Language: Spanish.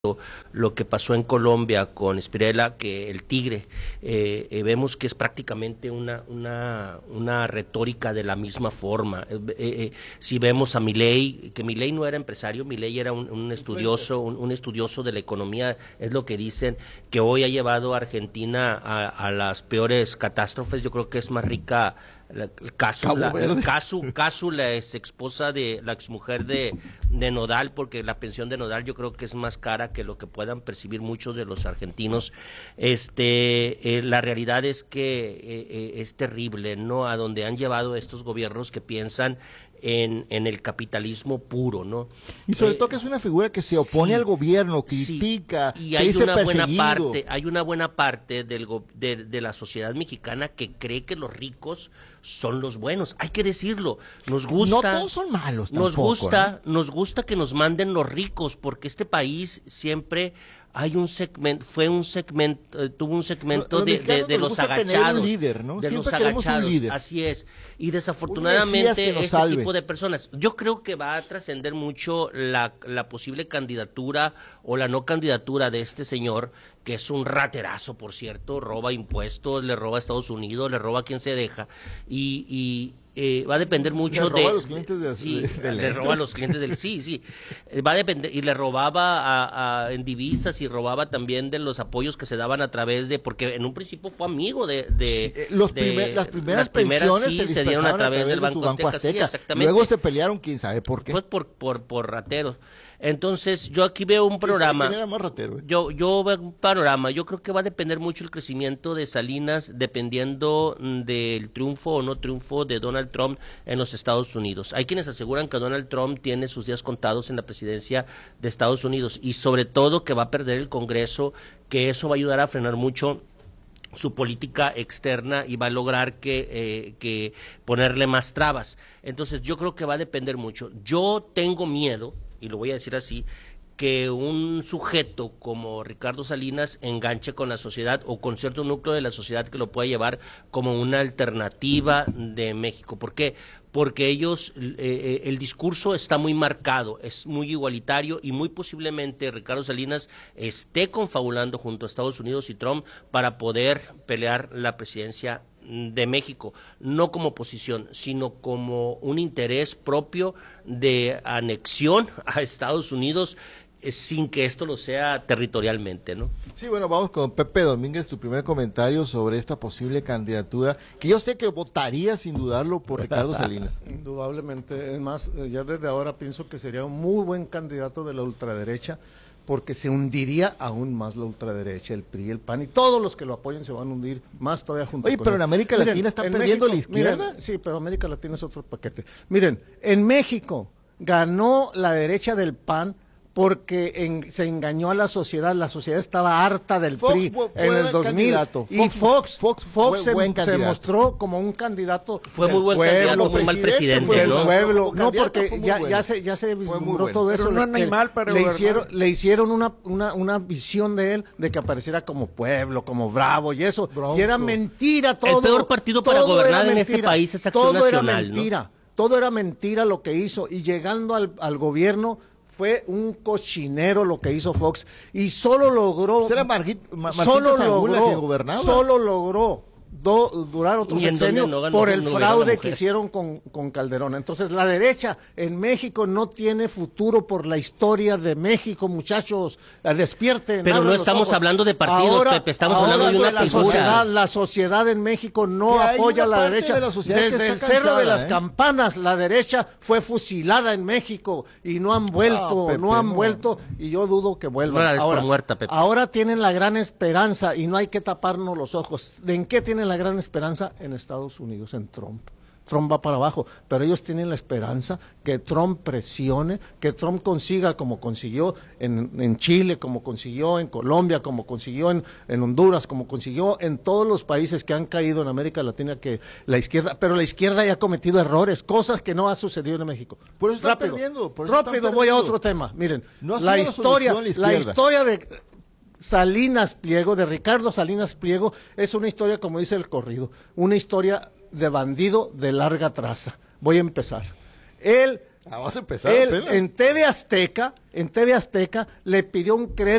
lo que pasó en Colombia con Spirella, que el Tigre, vemos que es prácticamente una retórica de la misma forma. Si vemos a Milei, que Milei no era empresario, Milei era un estudioso de la economía, es lo que dicen, que hoy ha llevado a Argentina a las peores catástrofes. Yo creo que es más rica Casu, la ex esposa de la exmujer de Nodal, porque la pensión de Nodal yo creo que es más cara que lo que puedan percibir muchos de los argentinos. La realidad es que es terrible, ¿no? A donde han llevado estos gobiernos que piensan en el capitalismo puro, ¿no? Y sobre todo que es una figura que se opone al gobierno, critica, y hay una buena parte de la sociedad mexicana que cree que los ricos son los buenos. Hay que decirlo. Nos gusta. No todos son malos tampoco, nos gusta que nos manden los ricos, porque este país siempre tuvo un segmento de los agachados, líder, ¿no? de los agachados, así es, y desafortunadamente este tipo de personas, yo creo que va a trascender mucho la posible candidatura o la no candidatura de este señor, que es un raterazo, por cierto, roba impuestos, le roba a Estados Unidos, le roba a quien se deja, va a depender mucho le roba a los clientes le roba a los clientes del va a depender, y le robaba en divisas, y robaba también de los apoyos que se daban a través de, porque en un principio fue amigo las primeras pensiones se dieron a través del Banco Azteca. Sí, exactamente. Luego se pelearon, quién sabe por qué. Pues por rateros. Entonces, yo aquí veo un panorama. ¿Quién era más ratero, Yo veo un panorama. Yo creo que va a depender mucho el crecimiento de Salinas, dependiendo del triunfo o no triunfo de Donald Trump en los Estados Unidos. Hay quienes aseguran que Donald Trump tiene sus días contados en la presidencia de Estados Unidos, y sobre todo que va a perder el Congreso, que eso va a ayudar a frenar mucho su política externa y va a lograr que ponerle más trabas. Entonces, yo creo que va a depender mucho. Yo tengo miedo, y lo voy a decir así, que un sujeto como Ricardo Salinas enganche con la sociedad o con cierto núcleo de la sociedad que lo pueda llevar como una alternativa de México. ¿Por qué? Porque ellos, el discurso está muy marcado, es muy igualitario, y muy posiblemente Ricardo Salinas esté confabulando junto a Estados Unidos y Trump para poder pelear la presidencia de México, no como oposición, sino como un interés propio de anexión a Estados Unidos, sin que esto lo sea territorialmente, ¿no? Sí, bueno, vamos con Pepe Domínguez, tu primer comentario sobre esta posible candidatura, que yo sé que votaría sin dudarlo por Ricardo Salinas. Indudablemente, es más, ya desde ahora pienso que sería un muy buen candidato de la ultraderecha, porque se hundiría aún más la ultraderecha, el PRI, el PAN, y todos los que lo apoyen se van a hundir más todavía junto con él. Oye, pero en América Latina está perdiendo la izquierda. Miren, sí, pero América Latina es otro paquete. Miren, en México ganó la derecha del PAN porque se engañó a la sociedad estaba harta del PRI en el 2000, y Fox se mostró como un candidato. Fue muy buen candidato, muy mal presidente, ¿no? Pueblo, no, porque ya se vislumbró todo eso. Pero no es mal para le hicieron una visión de él de que apareciera como pueblo, como bravo y eso, y era mentira todo. El peor partido para gobernar en este país es Acción Nacional, ¿no? Todo era mentira lo que hizo, y llegando al gobierno fue un cochinero lo que hizo Fox, y solo logró durar otro sexenio por el fraude que hicieron con Calderón. Entonces, la derecha en México no tiene futuro por la historia de México, muchachos. Despierten. Pero no estamos hablando de partidos, Pepe, estamos hablando de una figura. La sociedad en México no apoya a la derecha. Desde el Cerro de las Campanas, la derecha fue fusilada en México y no han vuelto, y yo dudo que vuelvan. Ahora tienen la gran esperanza, y no hay que taparnos los ojos. ¿En qué tienen la gran esperanza? En Estados Unidos, en Trump. Trump va para abajo, pero ellos tienen la esperanza que Trump presione, que Trump consiga, como consiguió en Chile, como consiguió en Colombia, como consiguió en Honduras, como consiguió en todos los países que han caído en América Latina, que la izquierda ya ha cometido errores, cosas que no ha sucedido en México. Por eso están perdiendo. Rápido, voy a otro tema. Miren, la historia de Salinas Pliego, de Ricardo Salinas Pliego, es una historia, como dice el corrido, una historia de bandido de larga traza. Voy a empezar. Él Vamos a empezar. Él en TV Azteca le pidió un crédito